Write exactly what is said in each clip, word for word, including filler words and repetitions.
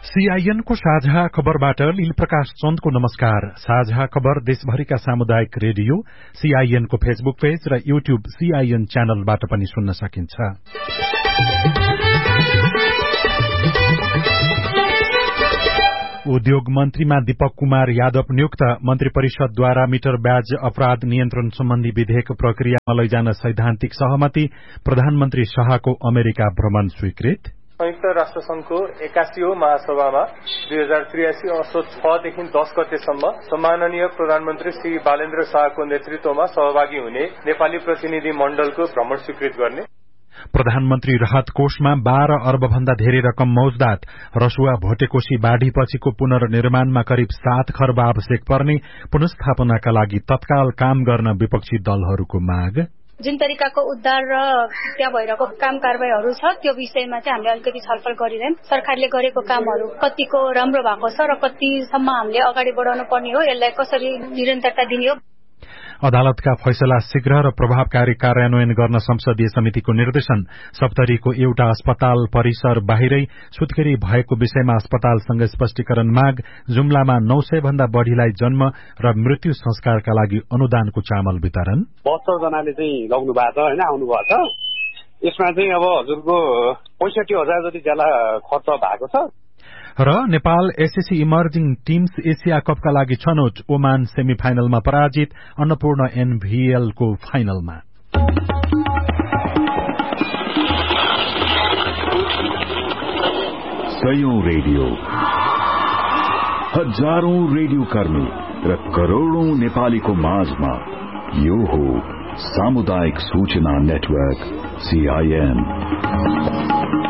CIN को साझा खबरबाट लील प्रकाश चन्दको नमस्कार। साझा खबर देशभरिका सामुदायिक रेडियो सीआईएन को फेसबुक पेज र यूट्यूब सीआईएन च्यानलबाट पनि सुन्न सकिन्छ। उद्योग मन्त्रीमा दीपक कुमार यादव नियुक्त। मन्त्री परिषदद्वारा मिटर ब्याज अपराध नियन्त्रण सम्बन्धी विधेयक प्रक्रियामा लैजान सैद्धान्तिक सहमति। प्रधानमन्त्री शाहको अमेरिका भ्रमण स्वीकृत। संयुक्त राष्ट्र संघको एकासीऔं महासभामा दुई हजार त्रियासी असोज छदेखि दस गतेसम्म सम्माननीय प्रधानमन्त्री श्री बालेन्द्र शाहको नेतृत्वमा सहभागी हुने नेपाली प्रतिनिधि मण्डलको भ्रमण स्वीकृत गर्ने। प्रधानमन्त्री राहत कोषमा बाह्र अर्ब भन्दा धेरै रकम मौजदात। रसुवा भोटेकोशी बाढ़ीपछिको पुनर्निर्माणमा करिब सात खर्ब आवश्यक पर्ने। पुनस्थापनाका लागि तत्काल काम गर्न विपक्षी दलहरूको माग। जुन तरिकाको उद्धार र त्यहाँ भइरहेको काम कारबाहीहरू छ त्यो विषयमा चाहिँ हामीले अलिकति छलफल गरिरहेम। सरकारले गरेको कामहरू कतिको राम्रो भएको छ र कतिसम्म हामीले अगाडि बढाउनु पर्ने हो, यसलाई कसरी निरन्तरता दिने हो। अदालतका फैसला शीघ्र र प्रभावकारी कार्यान्वयन गर्न संसदीय समितिको निर्देशन। सप्तरीको एउटा अस्पताल परिसर बाहिरै सुत्केरी भएको विषयमा अस्पतालसँग स्पष्टीकरण माग। जुम्लामा नौ सय भन्दा बढ़ीलाई जन्म र मृत्यु संस्कारका लागि अनुदानको चामल वितरण। बहत्तर जनाले चाहिँ लग्नु भएको छ होइन, आउनु भएको छ। यसमा चाहिँ अब हजुरको पैंसठी हजार जति ज्याला खर्च भएको छ। र Nepal SSC emerging teams Asia कपका लागि छनौट। ओमान सेमी फाइनलमा पराजित। अन्नपूर्ण एनभीएल को फाइनलमा। सयौं रेडियो, हजारौं रेडियो कर्मी र करोड़ौं नेपालीको माझमा यो हो सामुदायिक सूचना नेटवर्क सीआईएन।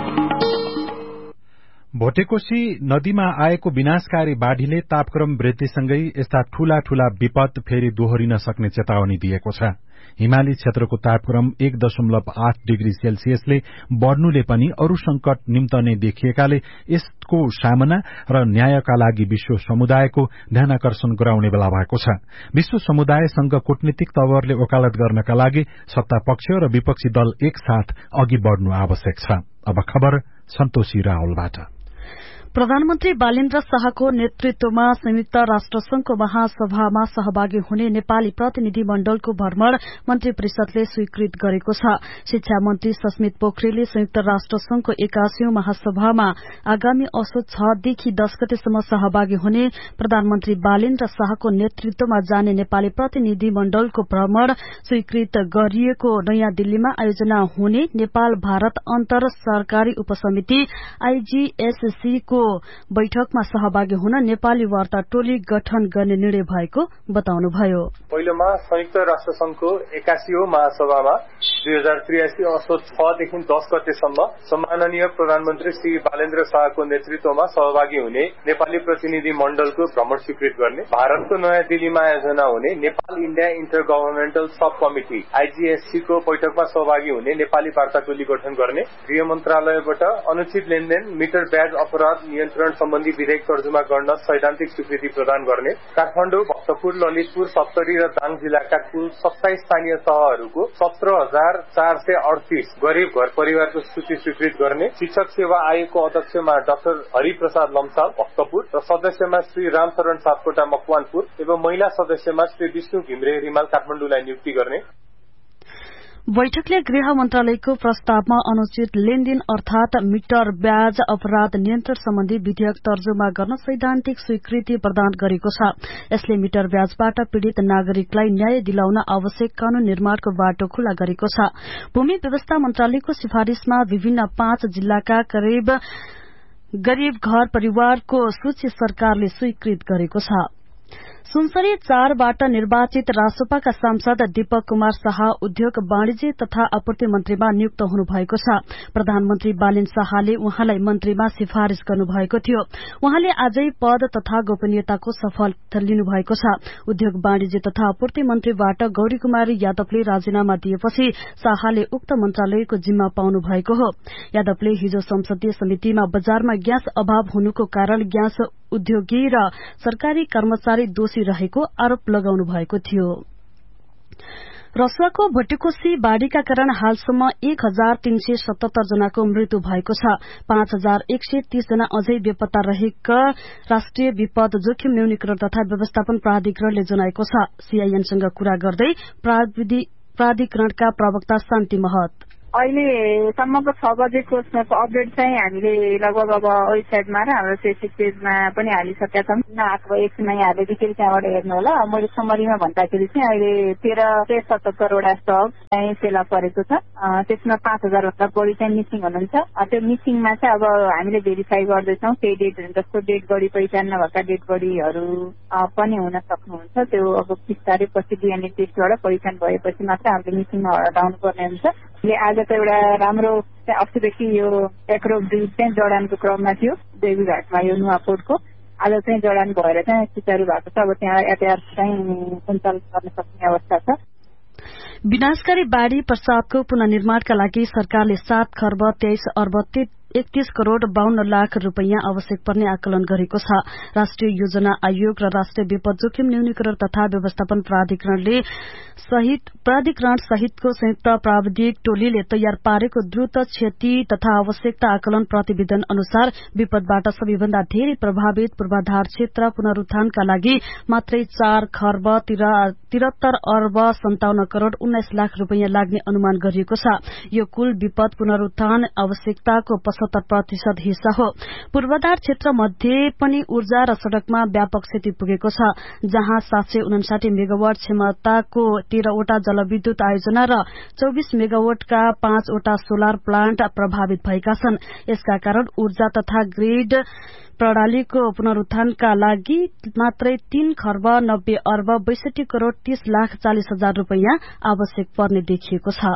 भोटेकोशी नदीमा आएको विनाशकारी बाढ़ीले तापक्रम वृद्धिसँगै यस्ता ठूला ठूला विपद फेरि दोहोरिन सक्ने चेतावनी दिएको छ। हिमाली क्षेत्रको तापक्रम एक दशमलव आठ डिग्री सेल्सियसले बढ़नुले पनि अरू संकट निम्तने देखिएकाले यसको सामना र न्यायका लागि विश्व समुदायको ध्यानाकर्षण गराउने बेला भएको छ। विश्व समुदायसँग कूटनीतिक तवरले वकालत गर्नका लागि सत्ता पक्ष र विपक्षी दल एकसाथ अघि बढ़नु आवश्यक छ। अब खबर सन्तोषी रावलबाट। प्रधानमन्त्री बालेन्द्र शाहको नेतृत्वमा संयुक्त राष्ट्र संघको महासभामा सहभागी हुने नेपाली प्रतिनिधि मण्डलको भ्रमण मन्त्री परिषदले स्वीकृत गरेको छ। शिक्षा मन्त्री सस्मित पोखरेलले संयुक्त राष्ट्र संघको एकासीऔं महासभामा आगामी असोज छदेखि दस गतेसम्म सहभागी हुने प्रधानमन्त्री बालेन्द्र शाहको नेतृत्वमा जाने नेपाली प्रतिनिधि मण्डलको भ्रमण स्वीकृत गरिएको नयाँ दिल्लीमा आयोजना हुने नेपाल भारत अन्तर सरकारी उपसमिति आईजीएससी को बैठकमा सहभागी हुन नेपाली वार्ता टोली गठन गर्ने निर्णय भएको बताउनुभयो। पहिलोमा संयुक्त राष्ट्र संघको एकासीऔं महासभामा दुई हजार त्रियासी असोज छदेखि दस गतेसम्म सम्माननीय प्रधानमन्त्री श्री बालेन्द्र शाहको नेतृत्वमा सहभागी हुने नेपाली प्रतिनिधि मण्डलको भ्रमण स्वीकृत गर्ने। भारतको नयाँ दिल्लीमा आयोजना हुने नेपाल इण्डिया इन्टर गभर्मेन्टल सब कमिटी आईजीएससी को बैठकमा सहभागी हुने नेपाली वार्ता टोली गठन गर्ने। गृह मन्त्रालयबाट अनुचित लेनदेन मिटर ब्याज अपराध नियन्त्रण सम्बन्धी विधेयक तर्जुमा गर्न सैद्धान्तिक स्वीकृति प्रदान गर्ने। काठमाडौँ, भक्तपुर, ललितपुर, सप्तरी र दाङ जिल्लाका कुल सत्ताइस स्थानीय तहहरूको सत्र हजार चार सय अडतीस गरीब घर परिवारको सूची स्वीकृत गर्ने। शिक्षक सेवा आयोगको अध्यक्षमा डाक्टर हरिप्रसाद लम्साल भक्तपुर र सदस्यमा श्री रामचरण सापकोटा मकवानपुर एवं महिला सदस्यमा श्री विष्णु घिम्रे रिमाल काठमाडौँलाई नियुक्ति गर्ने। बैठकले गृह मन्त्रालयको प्रस्तावमा अनुचित लेनदेन अर्थात मिटर ब्याज अपराध नियन्त्रण सम्बन्धी विधेयक तर्जुमा गर्न सैद्धान्तिक स्वीकृति प्रदान गरेको छ। यसले मिटर ब्याजबाट पीड़ित नागरिकलाई न्याय दिलाउन आवश्यक कानून निर्माणको बाटो खुला गरेको छ। भूमि व्यवस्था मन्त्रालयको सिफारिशमा विभिन्न पाँच जिल्लाका करिब गरीब घर परिवारको सूची सरकारले स्वीकृत गरेको छ। सुनसरी चारबाट निर्वाचित रासोपाका सांसद दीपक कुमार शाह उद्योग वाणिज्य तथा आपूर्ति मन्त्रीमा नियुक्त हुनुभएको छ। प्रधानमन्त्री बालेन्द्र शाहले उहाँलाई मन्त्रीमा सिफारिश गर्नुभएको थियो। उहाँले आजै पद तथा गोपनीयताको शपथ लिनुभएको छ। उद्योग वाणिज्य तथा आपूर्ति मन्त्रीबाट गौरी कुमारी यादवले राजीनामा दिएपछि शाहले उक्त मन्त्रालयको जिम्मा पाउनु भएको हो। यादवले हिजो संसदीय समितिमा बजारमा ग्यास अभाव हुनुको कारण ग्यास उद्योगी र सरकारी कर्मचारी दोषी रहेको आरोप लगाउनु भएको थियो। रसुवाको भट्टेकोशी बाढ़ीका कारण हालसम्म एक हजार तीन सय सतहत्तर जनाको मृत्यु भएको छ। पाँच हजार एक सय तीस जना अझै बेपत्ता रहेका राष्ट्रिय विपद जोखिम न्यूनीकरण तथा व्यवस्थापन प्राधिकरणले जनाएको छ। सीआईएनसँग कुरा गर्दै प्राधिकरणका प्रवक्ता शान्ति महत अहिलेसम्मको छ बजेको अपडेट चाहिँ हामीले लगभग अब वेबसाइटमा र हाम्रो फेसबुक पेजमा पनि हालिसकेका छौँ। आएको एकछिनमा हालेदेखि त्यहाँबाट हेर्नु होला। मैले समरीमा भन्दाखेरि चाहिँ अहिले तेह्र सय सतहत्तरवटा स्टक चाहिँ फेला परेको छ। त्यसमा पाँच हजार भन्दा बढी चाहिँ मिसिङ हुनुहुन्छ। त्यो मिसिङमा चाहिँ अब हामीले भेरिफाई गर्दैछौँ केही डेट जस्तो डेड बडी पहिचान नभएका डेड बडीहरू पनि हुन सक्नुहुन्छ। त्यो अब बिस्तारै पछि डिएनए टेस्टबाट पहिचान भएपछि मात्र हामीले मिसिङमा हटाउनु पर्ने हुन्छ। आज त एउटा राम्रो अस्तिदेखि यो एग्रो ब्रिज चाहिँ जडानको क्रममा थियो देवीघाटमा यो नुवाकोटको। आज चाहिँ जडान भएर चाहिँ सुचारू भएको छ। अब त्यहाँ यातायात चाहिँ सञ्चालन गर्न सक्ने अवस्था छ। विनाशकारी बाढ़ी पश्चातको पुनर्निर्माणका लागि सरकारले सात खर्ब तेइस अर्ब एकतीस करोड़ बाहन्न लाख रूपियाँ आवश्यक पर्ने आकलन गरेको छ। राष्ट्रिय योजना आयोग र राष्ट्रिय विपद जोखिम न्यूनीकरण तथा व्यवस्थापन प्राधिकरणले सहित प्राधिकरण सहितको संयुक्त प्राविधिक टोलीले तयार पारेको द्रुत क्षति तथा आवश्यकता आकलन प्रतिवेदन अनुसार विपदबाट सबैभन्दा धेरै प्रभावित पूर्वाधार क्षेत्र पुनरुत्थानका लागि मात्रै चार खर्ब तिहत्तर अर्ब सन्ताउन्न करोड़ उन्नाइस लाख रूपियाँ लाग्ने अनुमान गरिएको छ। यो कुल विपद पुनरुत्थान आवश्यकताको पचहत्तर प्रतिशत हिस्सा हो। पूर्वाधार क्षेत्र मध्ये पनि ऊर्जा र सड़कमा व्यापक क्षति पुगेको छ, जहाँ सात सय उनासाठी मेगावाट क्षमताको तेह्रवटा जलविद्युत आयोजना र चौबिस मेगावाटका पाँचवटा सोलर प्लान्ट प्रभावित भएका छन्। यसका कारण ऊर्जा तथा ग्रिड प्रणालीको पुनरुत्थानका लागि मात्रै तीन खर्ब नब्बे अर्ब बैसठी करोड़ तीस लाख चालिस हजार रूपियाँ आवश्यक पर्ने देखिएको छ।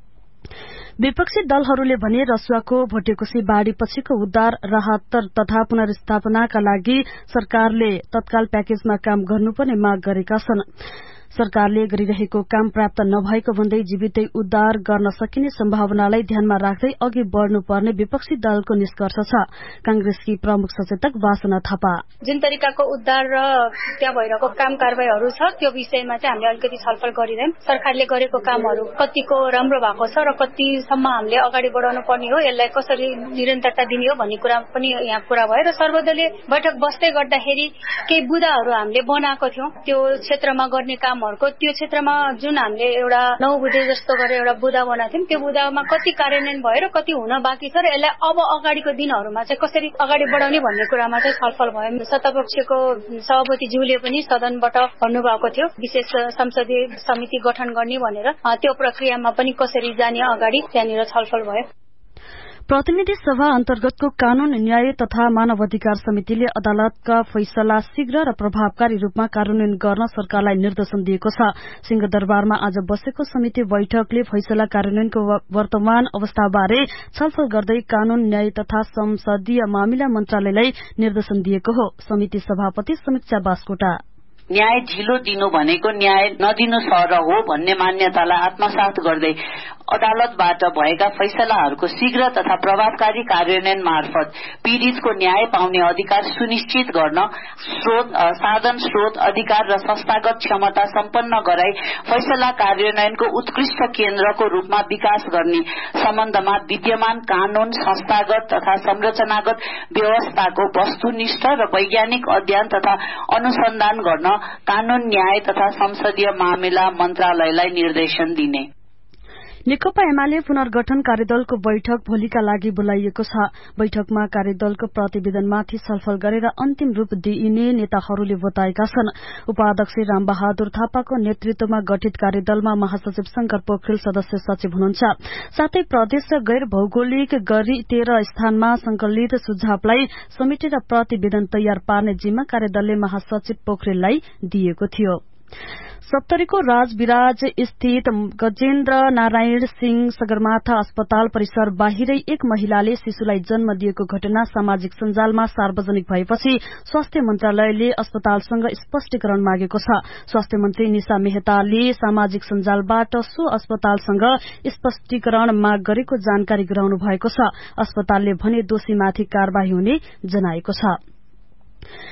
विपक्षी दलहरूले भने रसुवाको भट्टेकोशी बाढ़ी पछिको उद्धार राहत तथा पुनर्स्थापनाका लागि सरकारले तत्काल प्याकेजमा काम गर्नुपर्ने माग गरेका छन्। सरकारले गरिरहेको काम पर्याप्त नभएको भन्दै जीवितै उद्धार गर्न सकिने सम्भावनालाई ध्यानमा राख्दै अघि बढ़नुपर्ने विपक्षी दलको निष्कर्ष छ। कांग्रेसकी प्रमुख सचेतक वासना थापा जुन तरिकाको उद्धार र त्यहाँ भइरहेको काम कारबाहीहरू छ त्यो विषयमा चाहिँ हामीले अलिकति छलफल गरिरहेम। सरकारले गरेको कामहरू कतिको राम्रो भएको छ र कतिसम्म हामीले अगाडि बढाउनु पर्ने हो, यसलाई कसरी निरन्तरता दिने हो भन्ने कुरा पनि यहाँ कुरा भयो र सर्वदलीय बैठक बस्दै गर्दाखेरि केही बुदाहरू हामीले बनाएको थियौं। त्यो क्षेत्रमा गर्ने काम त्यो क्षेत्रमा जुन हामीले एउटा नौ बुधे जस्तो गरेर एउटा बुदा बनाएको थियौं, त्यो बुदामा कति कार्यान्वयन भयो र कति हुन बाँकी छ र यसलाई अब अगाडिको दिनहरूमा चाहिँ कसरी अगाडि बढाउने भन्ने कुरामा चाहिँ छलफल भयो। सत्तापक्षको सभापतिज्यूले पनि सदनबाट भन्नुभएको थियो विशेष संसदीय समिति गठन गर्ने भनेर। त्यो प्रक्रियामा पनि कसरी जाने अगाडि त्यहाँनिर छलफल भयो। प्रतिनिधि सभा अन्तर्गतको कानून न्याय तथा मानव अधिकार समितिले अदालतका फैसला शीघ्र र प्रभावकारी रूपमा कार्यान्वयन गर्न सरकारलाई निर्देशन दिएको छ। सिंहदरबारमा आज बसेको समिति बैठकले फैसला कार्यान्वयनको वर्तमान अवस्थाबारे छलफल गर्दै कानून न्याय तथा संसदीय मामिला मन्त्रालयलाई निर्देशन दिएको हो। समिति सभापति समीक्षा बास्कोटा न्याय ढिलो दिनु भनेको न्याय नदिनु सर हो भन्ने मान्यतालाई आत्मसात गर्दै अदालतबाट भएका फैसलाहरूको शीघ्र तथा प्रभावकारी कार्यान्वयन मार्फत पीड़ितको न्याय पाउने अधिकार सुनिश्चित गर्न स्रोत साधन स्रोत अधिकार र संस्थागत क्षमता सम्पन्न गराई फैसला कार्यान्वयनको उत्कृष्ट केन्द्रको रूपमा विकास गर्ने सम्बन्धमा विद्यमान कानून संस्थागत तथा संरचनागत व्यवस्थाको वस्तुनिष्ठ र वैज्ञानिक अध्ययन तथा अनुसन्धान गर्न कानून न्याय तथा संसदीय मामिला मन्त्रालयलाई निर्देशन दिने। नेकपा एमाले पुनर्गठन कार्यदलको बैठक भोलिका लागि बोलाइएको छ। बैठकमा कार्यदलको प्रतिवेदनमाथि छलफल गरेर अन्तिम रूप दिइने नेताहरूले बताएका छन्। उपाध्यक्ष रामबहादुर थापाको नेतृत्वमा गठित कार्यदलमा महासचिव शंकर पोखरेल सदस्य सचिव हुनुहुन्छ। साथै प्रदेश र गैर भौगोलिक गरी तेह्र स्थानमा संकलित सुझावलाई समेटेर प्रतिवेदन तयार पार्ने जिम्मा कार्यदलले महासचिव पोखरेललाई दिएको थियो। सप्तरीको राजविराज स्थित गजेन्द्र नारायण सिंह सगरमाथा अस्पताल परिसर बाहिरै एक महिलाले शिशुलाई जन्म दिएको घटना सामाजिक सञ्जालमा सार्वजनिक भएपछि स्वास्थ्य मन्त्रालयले अस्पतालसँग स्पष्टीकरण मागेको छ। स्वास्थ्य मन्त्री निशा मेहताले सामाजिक सञ्जालबाट सो अस्पतालसँग स्पष्टीकरण माग गरेको जानकारी गराउनु भएको छ। अस्पतालले भने दोषीमाथि कार्यवाही हुने जनाएको छ।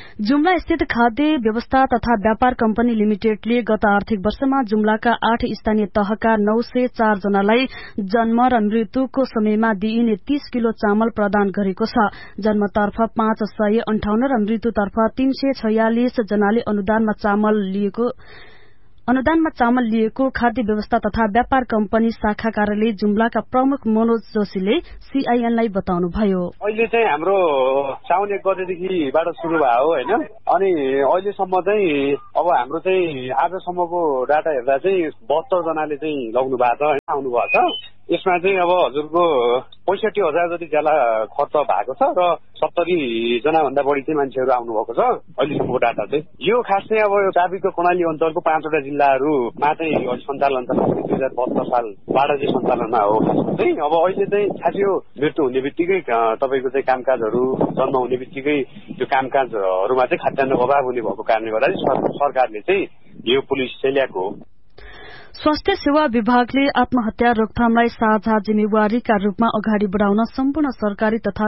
जुम्ला स्थित खाद्य व्यवस्था तथा व्यापार कम्पनी लिमिटेडले गत आर्थिक वर्षमा जुम्लाका आठ स्थानीय तहका नौ सय चार जनालाई जन्म र मृत्युको समयमा दिइने तीस किलो चामल प्रदान गरेको छ। जन्मतर्फ पाँच सय अन्ठाउन्न र मृत्युतर्फ तीन सय छयालिस जनाले अनुदानमा चामल लिएको अनुदानमा चामल लिएको खाद्य व्यवस्था तथा व्यापार कम्पनी शाखा कार्यालय जुम्लाका प्रमुख मनोज जोशीले सीआईएनलाई बताउनुभयो। अहिले चाहिँ हाम्रो साउन एक गतेदेखिबाट सुरु भयो होइन, अनि अहिलेसम्म चाहिँ अब हाम्रो चाहिँ आजसम्मको डाटा हेर्दा चाहिँ बहत्तर जनाले चाहिँ लग्नु भएको छ, आउनु भएको छ। यसमा चाहिँ अब हजुरको पैँसठी हजार जति ज्याला खर्च भएको छ र सत्तरी जना भन्दा बढी चाहिँ मान्छेहरू आउनु भएको छ अहिलेसम्मको डाटा चाहिँ। यो खास चाहिँ अब यो चाबीको कर्णाली अञ्चलको पाँचवटा जिल्लाहरूमा चाहिँ सञ्चालन छ, दुई हजार बहत्तर सालबाट चाहिँ सञ्चालनमा हो खासमा चाहिँ। अब अहिले चाहिँ खास यो मृत्यु हुने बित्तिकै तपाईँको चाहिँ कामकाजहरू जन्म हुने बित्तिकै त्यो कामकाजहरूमा चाहिँ खाद्यान्न अभाव हुने भएको कारणले गर्दा चाहिँ सरकारले चाहिँ यो पुलिस चाहिँ ल्याएको हो। स्वास्थ्य सेवा विभागले आत्महत्या रोकथामलाई साझा जिम्मेवारीका रूपमा अगाडि बढ़ाउन सम्पूर्ण सरकारी तथा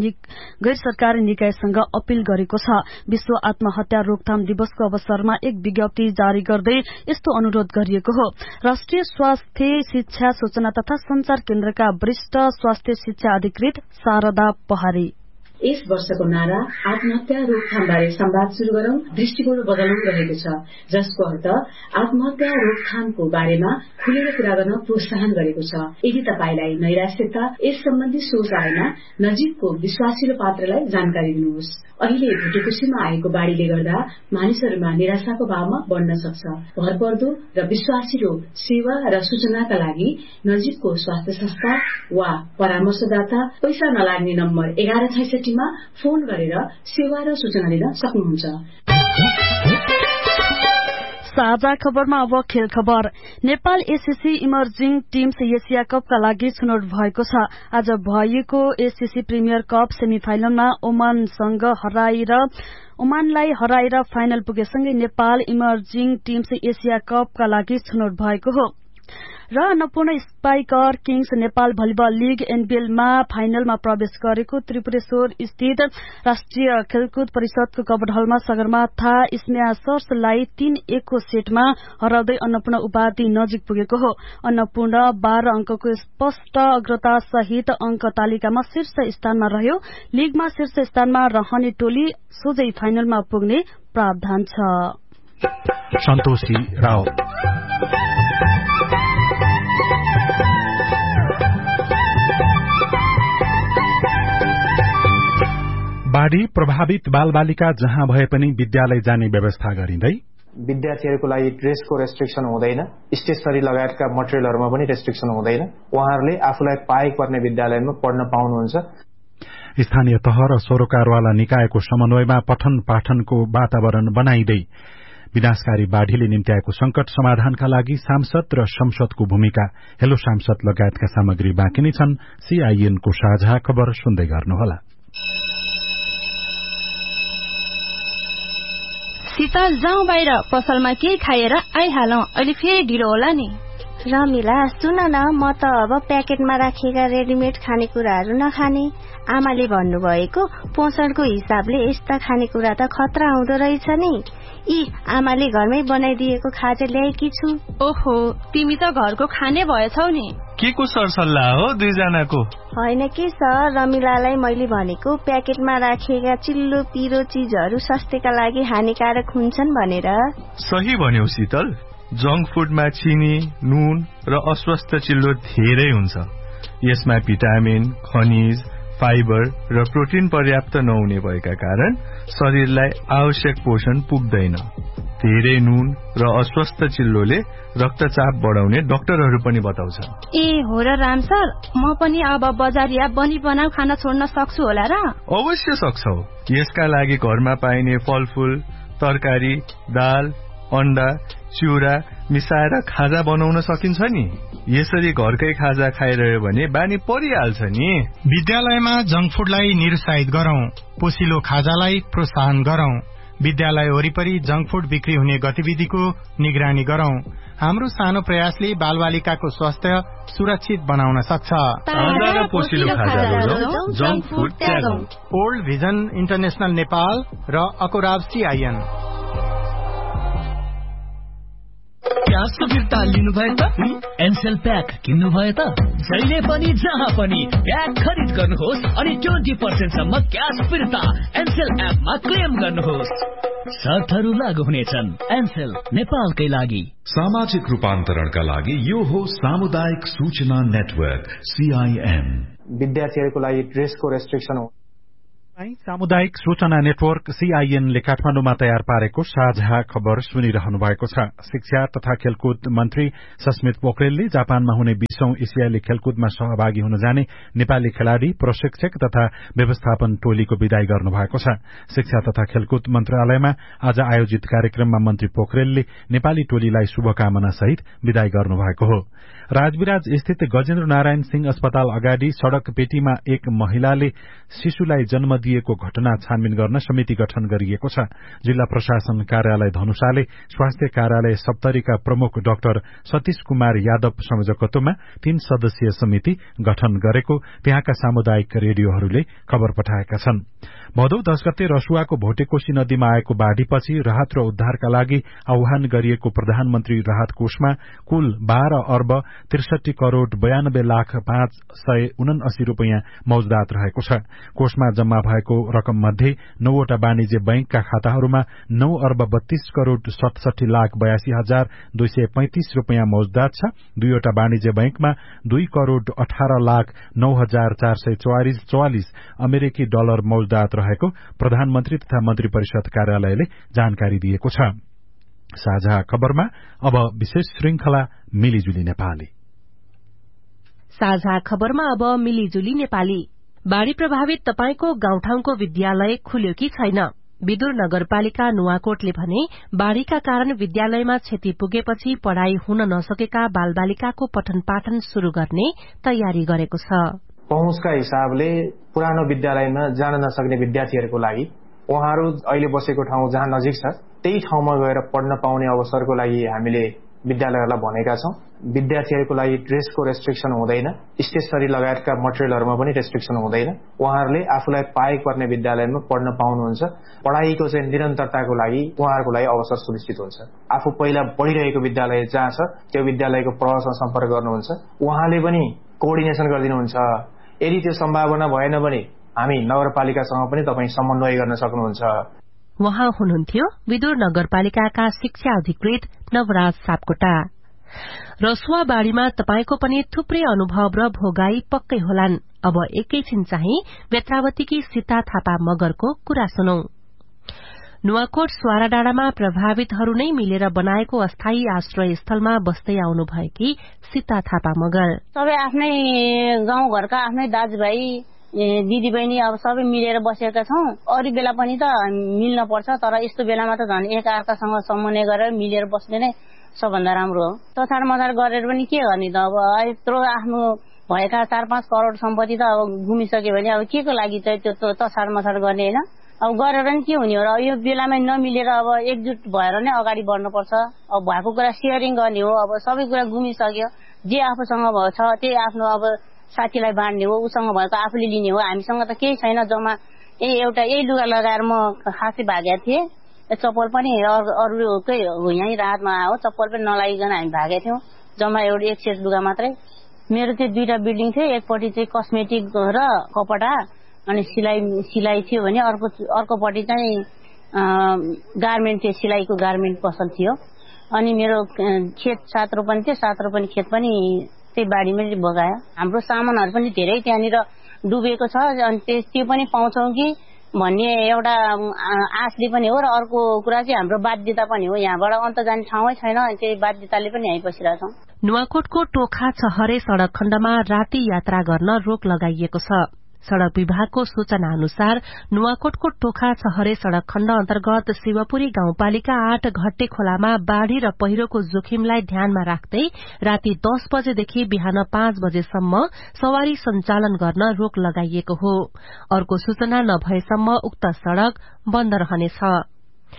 गैर सरकारी निकायसँग अपील गरेको छ। विश्व आत्महत्या रोकथाम दिवसको अवसरमा एक विज्ञप्ति जारी गर्दै यस्तो अनुरोध गरिएको हो। राष्ट्रिय स्वास्थ्य शिक्षा सूचना तथा संचार केन्द्रका वरिष्ठ स्वास्थ्य शिक्षा अधिकृत शारदा पहाडी यस वर्षको नारा आत्महत्या रोकथामबारे संवाद शुरू गरौं, दृष्टिकोण बदलौं रहेको छ, जसको अर्थ आत्महत्या रोकथामको बारेमा खुलेर कुरा गर्न प्रोत्साहन गरेको छ। यदि तपाईलाई नैराश्यता यस सम्बन्धी सोच आएमा नजिकको विश्वासिलो पात्रलाई जानकारी दिनुहोस्। अहिले भुटेकुसीमा आएको बाढ़ीले गर्दा मानिसहरूमा निराशाको भावमा बढ़न सक्छ। भरपर्दो र विश्वासिलो सेवा र सूचनाका लागि नजिकको स्वास्थ्य संस्था वा परामर्शदाता पैसा नलाग्ने नम्बर एघार छैसठी मा फोन गरेर सेवा र सूचना लिन सक्नुहुन्छ। साझा खबरमा अब खेल खबर। Nepal SCC emerging teams Asia कपका लागि छनौट भएको छ। आज भएको एससीसी प्रिमियर कप सेमिफाइनलमा ओमानसँग हराएर ओमानलाई हराएर final पुगेसँगै Nepal emerging teams Asia कपका लागि छनौट भएको हो। र Annapurna spiker Kings Nepal volleyball league एनबीएलमा फाइनलमा प्रवेश गरेको त्रिपुरेश्वर स्थित राष्ट्रिय खेलकुद परिषदको कबड हलमा सगरमाथा स्म्याशर्सलाई तीन एकको सेटमा हराउँदै अन्नपूर्ण उपाधि नजिक पुगेको हो। अन्नपूर्ण बाह्र अंकको स्पष्ट अग्रता सहित अंक तालिकामा शीर्ष स्थानमा रह्यो। लीगमा शीर्ष स्थानमा रहने टोली सोझै फाइनलमा पुग्ने प्रावधान छ। सन्तोषी राव बाढ़ी प्रभावित बालबालिका जहाँ भए पनि विद्यालय जाने व्यवस्था गरिँदै विद्यार्थीहरूको लागि ड्रेसको रेस्ट्रिक्सन हुँदैन, स्टेशनरी लगायतका मटेरियलहरूमा पनि रेस्ट्रिक्सन हुँदैन। उहाँहरूले आफूलाई पाएक पर्ने विद्यालयमा पढ्न पाउनुहुन्छ। स्थानीय तह र सरोकारवाला निकायको समन्वयमा पठन पाठनको वातावरण बनाइदै विनाशकारी बाढ़ीले निम्त्याएको संकट समाधानका लागि सांसद र संसदको भूमिका, हेलो सांसद लगायतका सामग्री बाँकी नै छन्। सीआईएनको साझा खबर सुन्दै गर्नुहोला। शीतल जाउँ बाहिर, पसलमा केही खाएर आइहालौं, अहिले फेरि ढिलो होला नि। रमिला सुन न, म त अब प्याकेटमा राखिएका रेडिमेड खानेकुराहरू नखाने। आमाले भन्नुभएको पोषणको हिसाबले यस्ता खानेकुरा त खतरा हुँदो रहेछ नि। यी आमाले घरमै बनाइदिएको खाजा ल्याएकी छु। ओहो, तिमी त घरको खाने भएछौ नि। के को सरसल्लाह हो दुईजनाको? होइन के सर, रमिलालाई मैले भनेको प्याकेटमा राखिएका चिल्लो पिरो चीजहरू स्वास्थ्यका लागि हानिकारक हुन्छन् भनेर। सही भन्यौ शीतल, जंक फूडमा चिनी, नुन र अस्वस्थ चिल्लो धेरै हुन्छ। यसमा भिटामिन, खनिज, फाइबर र प्रोटिन पर्याप्त नहुने भएका कारण शरीरलाई आवश्यक पोषण पुग्दैन। धेरै नुन र अस्वस्थ चिल्लोले रक्तचाप बढाउने डाक्टरहरू पनि बताउँछ। ए हो र राम सर, म पनि अब बजारिया बनी बनाऊ खाना छोड्न सक्छु होला र? अवश्य सक्छौ। यसका लागि घरमा पाइने फलफूल, तरकारी, दाल, अण्डा, चिउरा मिसाएर खाजा बनाउन सकिन्छ नि। यसरी घरकै खाजा खाइरह्यो भने बानी परिहाल्छ नि। विद्यालयमा जंक फूडलाई निरुत्साहित गरौं, पोसिलो खाजालाई प्रोत्साहन गरौं। विद्यालय वरिपरि जंक फूड बिक्री हुने गतिविधिको निगरानी गरौं। हाम्रो सानो प्रयासले बालबालिकाको स्वास्थ्य सुरक्षित बनाउन सक्छ। ओल्ड भिजन इन्टरनेशनल नेपाल र अकोराब सीआईएन। क्यासको फिर्ता लिनु भयो त एनसेल प्याक किन्नु भयो त जहिले पनि जहाँ पनि प्याक खरिद गर्नुहोस् अनि ट्वेन्टी पर्सेन्ट सम्म क्यास फिर्ता एनसेल एपमा क्लेम गर्नुहोस्। शर्तहरू लागू हुनेछन्। एनसेल नेपालकै लागि। सामाजिक रूपान्तरणका लागि यो हो सामुदायिक सूचना नेटवर्क सीआईएन। विद्यार्थीहरूको लागि ड्रेसको रेस्ट्रिक्सन हो। सामुदायिक सूचना नेटवर्क सीआईएनले काठमाडौँमा तयार पारेको साझा खबर सुनिरहनु भएको छ। शिक्षा तथा खेलकुद मन्त्री सस्मित पोखरेलले जापानमा हुने बीसौं एसियाली खेलकुदमा सहभागी हुन जाने नेपाली खेलाड़ी, प्रशिक्षक तथा व्यवस्थापन टोलीको विदाई गर्नुभएको छ। शिक्षा तथा खेलकुद मन्त्रालयमा आज आयोजित कार्यक्रममा मन्त्री पोखरेलले नेपाली टोलीलाई शुभकामना सहित विदाई गर्नुभएको हो। राजविराज स्थित गजेन्द्र नारायण सिंह अस्पताल अगाडि सड़क पेटीमा एक महिलाले शिशुलाई जन्म दिएको घटना छानबिन गर्न समिति गठन गरिएको छ। जिल्ला प्रशासन कार्यालय धनुषाले स्वास्थ्य कार्यालय सप्तरीका प्रमुख डाक्टर सतीश कुमार यादव संयोजकत्वमा तीन सदस्यीय समिति गठन गरेको त्यहाँका सामुदायिक रेडियोहरूले खबर पठाएका छन्। भदौ दश गते रसुवाको भोटेकोशी नदीमा आएको बाढ़ीपछि राहत र उद्धारका लागि आह्वान गरिएको प्रधानमन्त्री राहत कोषमा कुल बाह्र अर्ब त्रिसठी करोड़ बयानब्बे लाख पाँच सय उनासी रूपियाँ मौजदात रहेको छ। कोषमा जम्मा भएको रकम मध्ये नौवटा वाणिज्य बैंकका खाताहरूमा नौ अर्ब बत्तीस करोड़ सतसठी लाख बयासी हजार दुई सय पैंतिस रूपियाँ मौजदात छ। दुईवटा वाणिज्य बैंकमा दुई करोड़ अठार लाख नौ हजार चार सय चौवालिस चौवालिस अमेरिकी डलर मौजदात रहेको प्रधानमन्त्री तथा मन्त्री परिषद कार्यालयले जानकारी दिएको छ। साझा खबरमा अब विशेष श्रृंखला मिलिजुली नेपाली। साझा खबरमा अब मिलिजुली नेपाली। बाढ़ी प्रभावित तपाईको गाउँठाउँको विद्यालय खुल्यो कि छैन? विदुर नगरपालिका नुवाकोटले भने बाढ़ीका कारण विद्यालयमा क्षति पुगेपछि पढ़ाई हुन नसकेका बालबालिकाको पठन पाठन शुरू गर्ने तयारी गरेको छ। पहुँचका हिसाबले पुरानो विद्यालयमा जान नसक्ने विद्यार्थीहरूको लागि उहाँहरू अहिले बसेको ठाउँ जहाँ नजिक छ त्यही ठाउँमा गएर पढ्न पाउने अवसरको लागि हामीले विद्यालयहरूलाई भनेका छौं। विद्यार्थीहरूको लागि ड्रेसको रेस्ट्रिक्सन हुँदैन, स्टेशनरी लगायतका मटेरियलहरूमा पनि रेस्ट्रिक्सन हुँदैन। उहाँहरूले आफूलाई पाएको पर्ने विद्यालयमा पढ्न पाउनुहुन्छ। पढ़ाइको चाहिँ निरन्तरताको लागि उहाँहरूको लागि अवसर सुनिश्चित हुन्छ। आफू पहिला पढिरहेको विद्यालय जहाँ छ त्यो विद्यालयको प्रभावसँग सम्पर्क गर्नुहुन्छ, उहाँले पनि कोअर्डिनेसन गरिदिनुहुन्छ। यदि त्यो सम्भावना भएन भने हामी नगरपालिकासँग पनि तपाईँ समन्वय गर्न सक्नुहुन्छ। उहाँ हुनुहुन्थ्यो विदुर नगरपालिकाका शिक्षा अधिकृत नवराज सापकोटा। रसुवा बाढ़ीमा तपाईको पनि थुप्रै अनुभव र भोगाई पक्कै होलान्। अब एकैछिन चाहिँ बेत्रावतीकी सीता थापा मगरको कुरा सुनौ। नुवाकोट स्वारा डाँडामा प्रभावितहरू नै मिलेर बनाएको अस्थायी आश्रय स्थलमा बस्दै आउनु भएकी सीता थापा मगर सबै आफ्नै गाउँघरका आफ्नै दाजुभाइ दिदी बहिनी अब सबै मिलेर बसेका छौं। अरू बेला पनि त मिल्न पर्छ, तर यस्तो बेलामा त झन् एक अर्कासँग समन्वय गरेर मिलेर बस्ने नै सबभन्दा राम्रो हो। तछाड मछाड गरेर पनि के गर्ने त, अब यत्रो आफ्नो भएका चार पाँच करोड़ सम्पत्ति त अब गुमिसक्यो भने अब के को लागि चाहिँ त्यो तछाड मछाड गर्ने होइन। अब गरेर नि के हुने हो र, यो बेलामा नमिलेर अब एकजुट भएर नै अगाडि बढ्नुपर्छ। अब भएको कुरा सेयरिङ गर्ने हो। अब सबै कुरा गुमिसक्यो, जे आफूसँग छ त्यही आफ्नो अब साथीलाई बाँड्ने हो, उसँग भएको आफूले लिने हो। हामीसँग त केही छैन, जम्मा यही एउटा यही लुगा लगाएर म खासै भागेको थिएँ। चप्पल पनि अरूकै हो, यहीँ रातमा आयो, चप्पल पनि नलागिकन हामी भागेको थियौँ। जम्मा एउटा एक सेट लुगा मात्रै। मेरो चाहिँ दुईटा बिल्डिङ थियो, एकपट्टि चाहिँ कस्मेटिक र कपडा अनि सिलाइ सिलाइ थियो भने अर्को अर्कोपट्टि चाहिँ गार्मेन्ट थियो, सिलाइको गार्मेन्ट पसल थियो। अनि मेरो खेत सात रोपनी थियो, सात रोपनी खेत पनि त्यही बाढीमै बगायो। हाम्रो सामानहरू पनि धेरै त्यहाँनिर डुबेको छ। अनि त्यो पनि पाउँछौँ कि भन्ने एउटा आशले पनि हो, र अर्को कुरा चाहिँ हाम्रो बाध्यता पनि हो। यहाँबाट अन्त जाने ठाउँै छैन, त्यही बाध्यताले पनि यहीँ बसिरहेका छौँ। नुवाकोटको टोखा छहरे सड़क खण्डमा राति यात्रा गर्न रोक लगाइएको छ। सड़क विभागको सूचना अनुसार नुवाकोटको टोखा छहरे सड़क खण्ड अन्तर्गत शिवपुरी गाउँपालिका आठ घट्टे खोलामा बाढ़ी र पहिरोको जोखिमलाई ध्यानमा राख्दै राति दस बजेदेखि बिहान पाँच बजेसम्म सवारी सञ्चालन गर्न रोक लगाइएको हो। अर्को सूचना नभएसम्म उक्त सड़क बन्द रहनेछ।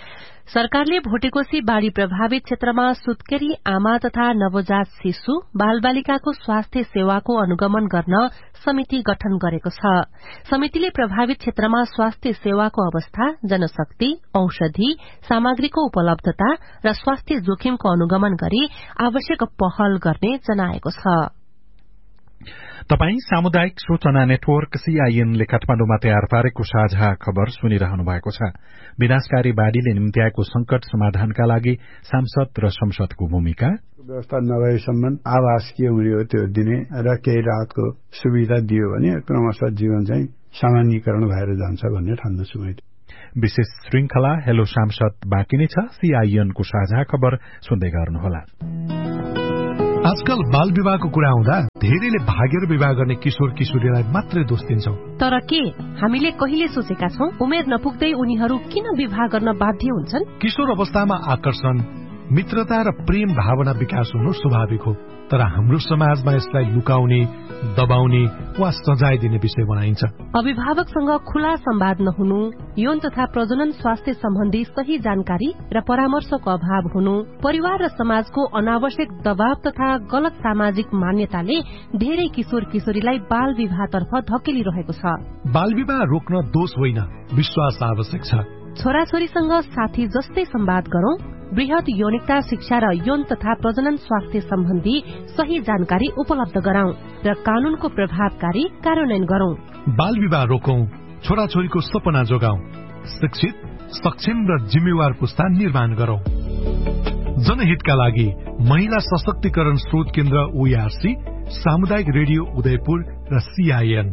सरकारले भोटेकोशी बाढ़ी प्रभावित क्षेत्रमा सुत्केरी आमा तथा नवजात शिशु बालबालिकाको स्वास्थ्य सेवाको अनुगमन गर्न समिति गठन गरेको छ। समितिले प्रभावित क्षेत्रमा स्वास्थ्य सेवाको अवस्था, जनशक्ति, औषधि, सामग्रीको उपलब्धता र स्वास्थ्य जोखिमको अनुगमन गरी आवश्यक पहल गर्ने जनाएको छ। तपाई सामुदायिक सूचना नेटवर्क सीआईएन ले काठमाडौँमा तयार पारेको साझा खबर सुनिरहनु भएको छ। विनाशकारी बाढ़ीले निम्त्याएको संकट समाधानका लागि सांसद र संसदको भूमिका, व्यवस्था नभएसम्म आवास के हुने हो त्यो दिने र केही राहतको सुविधा दियो भने क्रमशः जीवन चाहिँ सामान्यीकरण भएर जान्छ भन्ने ठान्दछु मैले। विशेष श्रृंखला हेलो सांसद बाँकी नै छ। सीआईएनको साझा खबर सुन्दै गर्नुहोला। आजकल बाल विवाहको कुरा आउँदा धेरैले भागेर विवाह गर्ने किशोर किशोरीलाई मात्रै दोष दिन्छौं। तर के हामीले कहिले सोचेका छौं उमेर नपुग्दै उनीहरू किन विवाह गर्न बाध्य हुन्छन्? किशोर अवस्थामा आकर्षण, मित्रता र प्रेम भावना विकास हुनु स्वाभाविक हो, तर हाम्रो समाजमा यसलाई लुकाउने, दबाउने वा सजाय दिने विषय बनाइन्छ। अभिभावकसँग खुला संवाद नहुनु, यौन तथा प्रजनन स्वास्थ्य सम्बन्धी सही जानकारी र परामर्शको अभाव हुनु, परिवार र समाजको अनावश्यक दबाव तथा गलत सामाजिक मान्यताले धेरै किशोर किशोरीलाई बाल विवाहतर्फ धकेलिरहेको छ। बाल विवाह रोक्न दोष होइन, विश्वास आवश्यक छ। छोराछोरीसँग साथी जस्तै संवाद गरौं, वृहत यौनिकता शिक्षा र यौन तथा प्रजनन स्वास्थ्य सम्बन्धी सही जानकारी उपलब्ध गराउँ र कानूनको प्रभावकारी कार्यान्वयन गरौं। बाल विवाह रोकौं, छोराछोरीको सपना जोगाउँ, शिक्षित, सक्षम र जिम्मेवार पुस्ता निर्माण गरौं। जनहितका लागि महिला सशक्तिकरण स्रोत केन्द्र ओआरसी, सामुदायिक रेडियो उदयपुर र सीआईएन।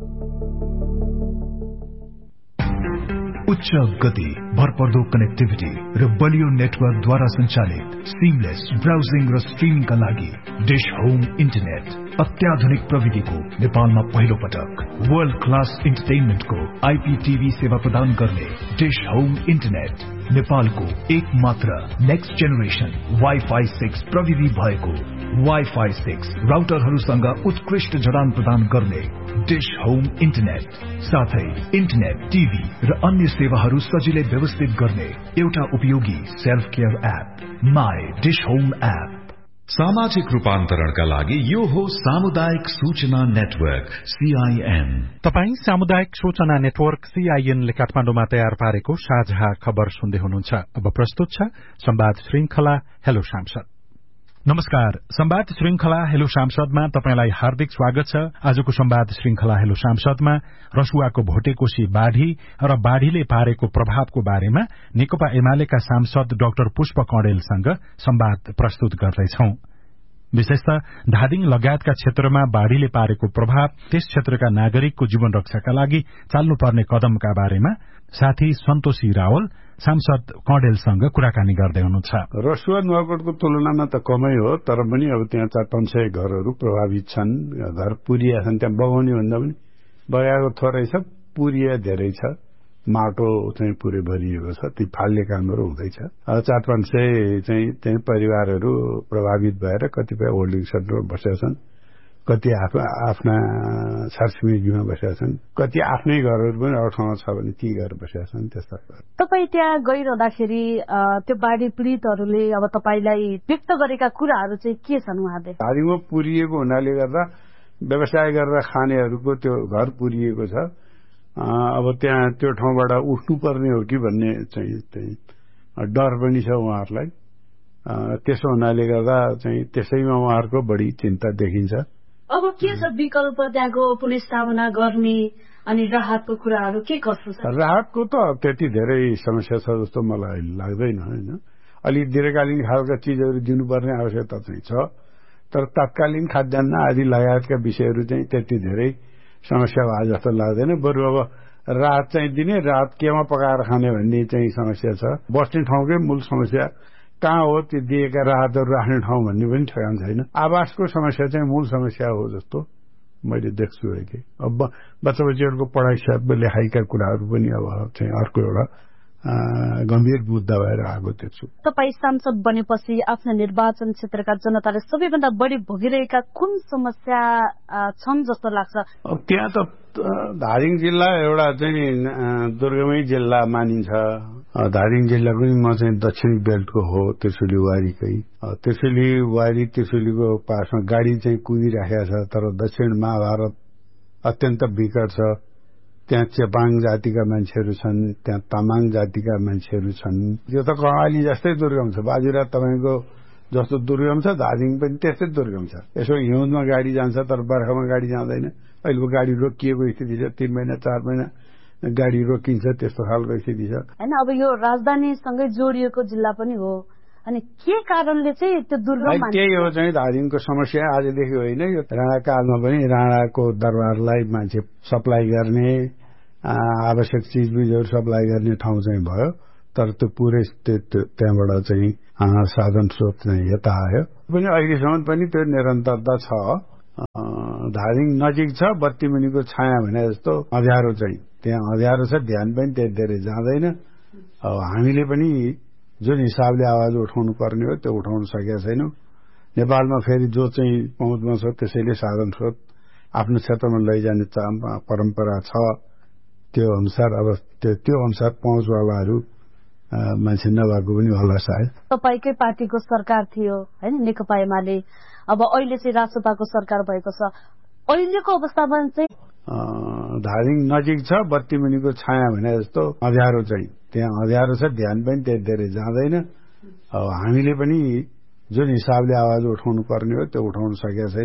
उच्च गति, भरपर्दो कनेक्टिभिटी र बलियो नेटवर्कद्वारा सञ्चालित सिमलेस ब्राउजिङ र स्ट्रिमिङका लागि डिश होम इन्टरनेट अत्याधुनिक प्रविधिको नेपालमा पहिलो पटक वर्ल्ड क्लास इन्टरटेनमेन्टको आईपीटीभी सेवा प्रदान गर्ने डिश होम इन्टरनेट नेपालको एक मात्र नेक्स्ट जेनेरेसन वाइफाई सिक्स प्रविधि भएको वाइफाई सिक्स राउटरहरूसँग उत्कृष्ट जडान प्रदान गर्ने डिश होम इन्टरनेट, साथै इन्टरनेट, टीभी र अन्य सेवाहरू सजिलै व्यवस्थित गर्ने एउटा उपयोगी self care app my dish home app. सामाजिक रूपान्तरणका लागि यो हो सामुदायिक सूचना नेटवर्क सीआईएन। तपाई सामुदायिक सूचना नेटवर्क सीआईएन ले काठमाडौँमा तयार पारेको साझा खबर सुन्दै हुनुहुन्छ। अब प्रस्तुत छ संवाद श्रृंखला हेलो सांसद। नमस्कार, संवाद श्रृंखला हेलो सांसदमा तपाईलाई हार्दिक स्वागत छ। आजको संवाद श्रृंखला हेलो सांसदमा रसुवाको भोटेकोशी बाढ़ी र बाढ़ीले पारेको प्रभावको बारेमा नेकपा एमालेका सांसद डाक्टर पुष्प कणेलसँग संवाद प्रस्तुत गर्दैछौं। विशेषतः धादिङ लगायतका क्षेत्रमा बाढ़ीले पारेको प्रभाव, त्यस क्षेत्रका नागरिकको जीवन रक्षाका लागि चाल्नुपर्ने कदमका बारेमा साथी सन्तोषी रावल सांसद कणेलसँग कुराकानी गर्दै हुनुहुन्छ। रसुवा नुवाकोटको तुलनामा त कमै हो, तर पनि अब त्यहाँ चार पाँच सय घरहरू प्रभावित छन्। घर पुरिया छन्, त्यहाँ बगाउने भन्दा पनि बगाएको थोरै छ, पुरिया धेरै छ, माटो चाहिँ पुरै भरिएको छ, ती फाल्ने कामहरू हुँदैछ। चार पाँच सय चाहिँ त्यही परिवारहरू प्रभावित भएर कतिपय होल्डिङ सेन्टरमा बसेका छन्, कति आफ्ना छरछिमेकीमा बसेका छन्, कति आफ्नै घरहरू पनि अरू ठाउँमा छ भने ती घर बसेका छन्। त्यस्ता तपाईँ त्यहाँ गइरहँदाखेरि त्यो बाढ़ी पीड़ितहरूले अब तपाईँलाई व्यक्त गरेका कुराहरू चाहिँ के छन्? उहाँले धादिङमा पुरिएको हुनाले गर्दा व्यवसाय गरेर खानेहरूको त्यो घर पुरिएको छ। अब त्यहाँ त्यो ठाउँबाट उठ्नुपर्ने हो कि भन्ने चाहिँ त्यही डर पनि छ उहाँहरूलाई। त्यसो हुनाले गर्दा चाहिँ त्यसैमा उहाँहरूको बढी चिन्ता देखिन्छ। अब के छ विकल्प त्यहाँको पुनर्स्थापना गर्ने अनि राहतको कुराहरू के कस्तो छ? राहतको त त्यति धेरै समस्या छ जस्तो मलाई लाग्दैन होइन। अलिक दीर्घकालीन खालका चिजहरू दिनुपर्ने आवश्यकता चाहिँ छ, तर तत्कालीन खाद्यान्न आदि लगायतका विषयहरू चाहिँ त्यति धेरै समस्या भए जस्तो लाग्दैन। बरु अब राहत चाहिँ दिने, राहत केमा पकाएर खाने भन्ने चाहिँ समस्या छ। बस्ने ठाउँकै मूल समस्या कहाँ हो, त्यो दिएका राहतहरू राख्ने ठाउँ भन्ने पनि ठेगान छैन। आवासको समस्या चाहिँ मूल समस्या हो जस्तो मैले देख्छु है कि। अब बच्चा बच्चीहरूको पढाइ साथ लेखाइका कुराहरू पनि अब चाहिँ अर्को एउटा गम्भीर मुद्दा भएर आएको देख्छु। तपाईँ सांसद बनेपछि आफ्ना निर्वाचन क्षेत्रका जनताले सबैभन्दा बढी भोगिरहेका कुन समस्या छन् जस्तो लाग्छ? अब त्यहाँ त धादिङ जिल्ला एउटा चाहिँ दुर्गमै जिल्ला मानिन्छ। धादिङ जिल्ला पनि म चाहिँ दक्षिणी बेल्टको हो, त्रिशुली वारीकै। त्रिशुली वारी त्रिशुलीको पासमा गाडी चाहिँ कुदिराखेको छ, तर दक्षिण महाभारत अत्यन्त विकट छ। त्यहाँ चेपाङ जातिका मान्छेहरू छन्, त्यहाँ तामाङ जातिका मान्छेहरू छन्। यो त कर्णाली जस्तै दुर्गम छ। बाजुरात तपाईँको जस्तो दुर्गम छ, धादिङ पनि त्यस्तै दुर्गम छ। यसो हिउँदमा गाडी जान्छ तर बर्खामा गाडी जाँदैन। अहिलेको गाडी रोकिएको स्थिति छ, तीन महिना चार महिना गाडी रोकिन्छ, त्यस्तो खालको स्थिति छ हैन। अब यो राजधानीसँगै जोडिएको जिल्ला पनि हो, अनि के कारणले चाहिँ त्यो दुर्गम मान्छ? त्यही हो चाहिँ धादिङको समस्या आजदेखि होइन, यो राणाकालमा पनि राणाको दरबारलाई मान्छे सप्लाई गर्ने, आवश्यक चिजबिजहरू सप्लाई गर्ने ठाउँ चाहिँ भयो। तर त्यो पुरै त्यहाँबाट चाहिँ साधन स्रोत चाहिँ यता आयो पनि। अहिलेसम्म पनि त्यो निरन्तरता छ। धादिङ नजिक छ, बत्ती मुनिको छाया भने जस्तो अँध्यारो चाहिँ त्यहाँ अँध्यारो छ, ध्यान पनि त्यति धेरै जाँदैन। अब हामीले पनि जुन हिसाबले आवाज उठाउनु पर्ने हो त्यो उठाउन सकेका छैनौँ। नेपालमा फेरि जो चाहिँ पहुँचमा छ त्यसैले साधन स्रोत आफ्नो क्षेत्रमा लैजाने परम्परा छ। त्यो अनुसार अब त्यो अनुसार पहुँचवालाहरू मान्छे नभएको पनि होला सायद। तपाईँकै पार्टीको सरकार थियो हैन, नेकपा एमाले। अब अहिले चाहिँ राजसपाको सरकार भएको छ। अहिलेको अवस्थामा चाहिँ धादिङ नजिक छ, बत्ती मुनिको छाया भने जस्तो अँध्यारो चाहिँ त्यहाँ अँध्यारो छ, ध्यान पनि त्यति धेरै जाँदैन। अब हामीले पनि जुन हिसाबले आवाज उठाउनु पर्ने हो त्यो उठाउन सकेका छैनौँ।